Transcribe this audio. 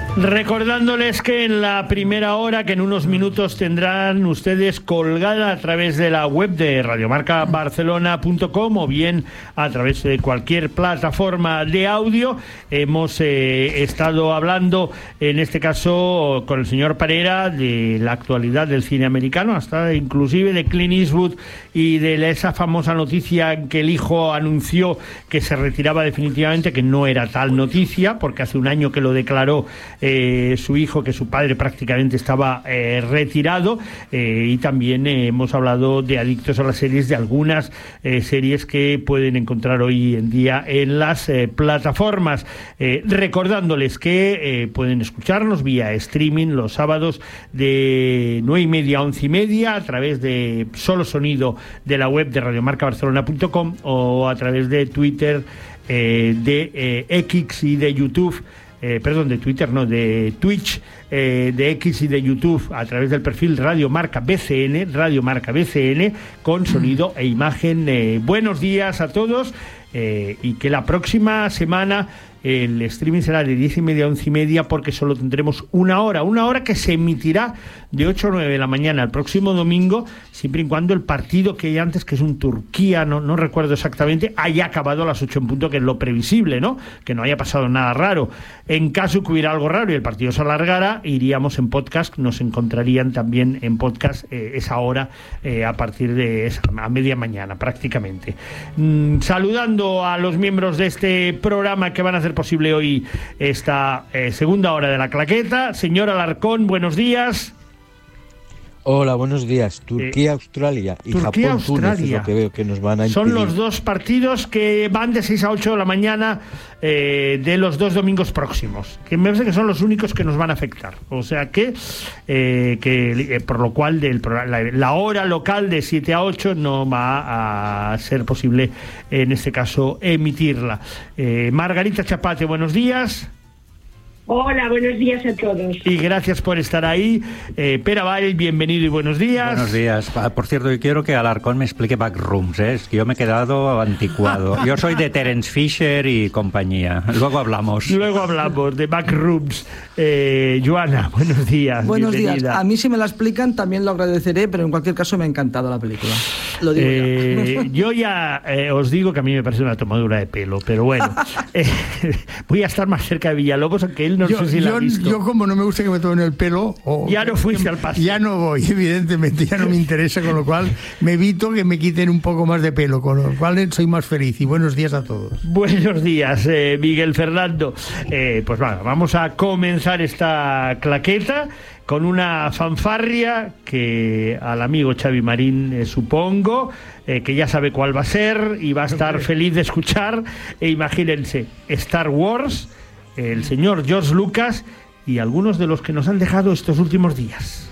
Recordándoles que en la primera hora, que en unos minutos tendrán ustedes colgada a través de la web de radiomarcabarcelona.com o bien a través de cualquier plataforma de audio, hemos estado hablando, en este caso con el señor Parera, de la actualidad del cine americano, hasta inclusive de Clint Eastwood y de esa famosa noticia en que el hijo anunció que se retiraba definitivamente, que no era tal noticia, porque hace un año que lo declaró su hijo, que su padre prácticamente estaba retirado, y también hemos hablado de Adictos a las Series, de algunas series que pueden encontrar hoy en día en las plataformas, recordándoles que pueden escucharnos vía streaming los sábados de 9:30 a 11:30 a través de solo sonido de la web de radiomarcabarcelona.com o a través de Twitter, de X y de YouTube. De Twitter, no, de Twitch, de X y de YouTube a través del perfil Radio Marca BCN, con sonido e imagen. Buenos días a todos, y que la próxima semana el streaming será de 10:30 a 11:30, porque solo tendremos una hora que se emitirá de 8 a 9 de la mañana el próximo domingo, siempre y cuando el partido que hay antes, que es un Turquía, no recuerdo exactamente, haya acabado a las 8 en punto, que es lo previsible, ¿no? Que no haya pasado nada raro. En caso que hubiera algo raro y el partido se alargara, iríamos en podcast, nos encontrarían también en podcast esa hora, a partir de a media mañana prácticamente. Saludando a los miembros de este programa que van a hacer posible hoy esta segunda hora de la claqueta. Señor Alarcón, buenos días. Hola, buenos días. Turquía-Australia y Japón-Túnez es lo que veo que nos van a impedir. Son los dos partidos que van de 6 a 8 de la mañana, de los dos domingos próximos, que me parece que son los únicos que nos van a afectar. O sea que por lo cual la hora local de 7 a 8 no va a ser posible, en este caso, emitirla. Margarita Chapate, buenos días. Hola, buenos días a todos. Y gracias por estar ahí. Pere Vall, bienvenido y buenos días. Buenos días. Por cierto, yo quiero que Alarcón me explique Backrooms, ¿eh? Es que yo me he quedado anticuado. Yo soy de Terence Fisher y compañía. Luego hablamos de Backrooms. Joana, buenos días. Buenos bienvenida. días. A mí, si me la explican, también lo agradeceré, pero en cualquier caso me ha encantado la película. Lo digo ya. Yo ya os digo que a mí me parece una tomadura de pelo, pero bueno. Voy a estar más cerca de Villalobos, aunque él no sé si la ha visto. Yo, como no me gusta que me tomen el pelo, ya no fuiste al paso. Ya no voy, evidentemente, ya no me interesa, con lo cual me evito que me quiten un poco más de pelo, con lo cual soy más feliz. Y buenos días a todos. Buenos días, Miguel Fernando. Pues vamos a comenzar esta claqueta con una fanfarria que al amigo Xavi Marín, supongo, que ya sabe cuál va a ser y va a estar feliz de escuchar. Imagínense, Star Wars, el señor George Lucas y algunos de los que nos han dejado estos últimos días.